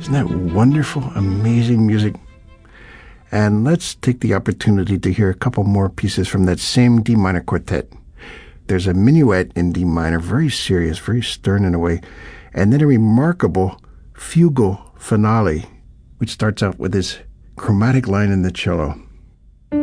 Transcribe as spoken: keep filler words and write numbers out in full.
Isn't that wonderful, amazing music? And let's take the opportunity to hear a couple more pieces from that same D minor quartet. There's a minuet in D minor, very serious, very stern in a way, and then a remarkable fugal finale, which starts out with this chromatic line in the cello.